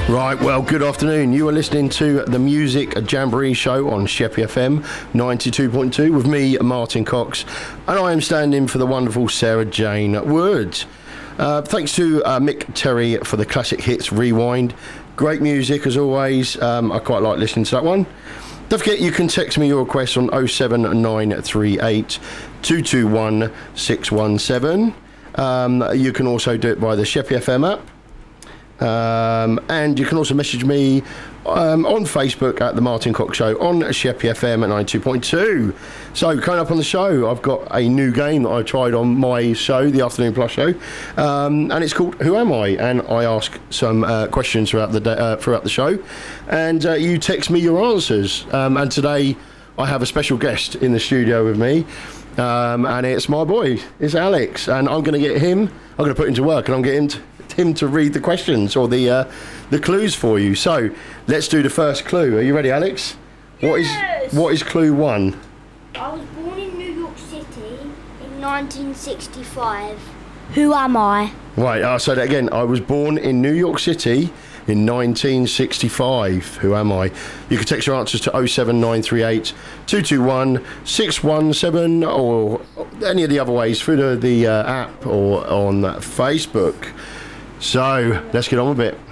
Right, well, good afternoon. You are listening to the Music Jamboree Show on Sheppey FM 92.2 with me, Martin Cox, and I am standing for the wonderful Sarah Jane Wood. Thanks to Mick Terry for the Classic Hits Rewind. Great music as always. I quite like listening to that one. Don't forget you can text me your requests on 07938 221 617. You can also do it by the Sheppey FM app. And you can also message me on Facebook at the Martin Cox Show on Sheppey FM at 92.2. So coming up on the show, I've got a new game that I tried on my show, the Afternoon Plus show, and it's called Who Am I? And I ask some questions throughout the show, and you text me your answers. And today I have a special guest in the studio with me. And it's my boy, it's Alex, and I'm going to get him. I'm going to put him to work, and I'm getting him to read the questions or the clues for you. So let's do the first clue. Are you ready, Alex? Yes. What is clue one? I was born in New York City in 1965. Who am I? Right, I'll say that again. I was born in New York City in 1965. Who am I? You can text your answers to 07938 221 617 or any of the other ways through the app or on Facebook. So let's get on with it.